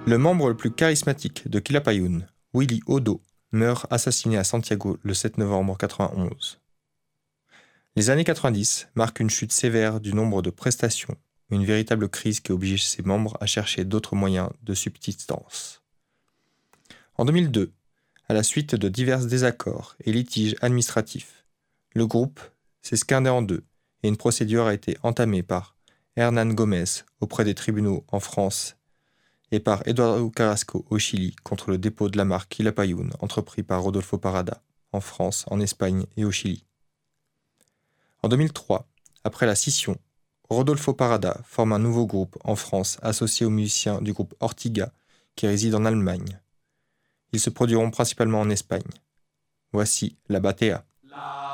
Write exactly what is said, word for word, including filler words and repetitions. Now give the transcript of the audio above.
Le membre le plus charismatique de Quilapayún, Willy Odo, meurt assassiné à Santiago le sept novembre quatre-vingt-onze. Les années quatre-vingt-dix marquent une chute sévère du nombre de prestations, une véritable crise qui oblige ses membres à chercher d'autres moyens de subsistance. En deux mille deux, à la suite de divers désaccords et litiges administratifs, le groupe s'est scindé en deux et une procédure a été entamée par Hernán Gómez auprès des tribunaux en France et par Eduardo Carrasco au Chili contre le dépôt de la marque Quilapayún entrepris par Rodolfo Parada en France, en Espagne et au Chili. En deux mille trois, après la scission, Rodolfo Parada forme un nouveau groupe en France associé aux musiciens du groupe Ortiga qui résident en Allemagne. Ils se produiront principalement en Espagne. Voici La Batea.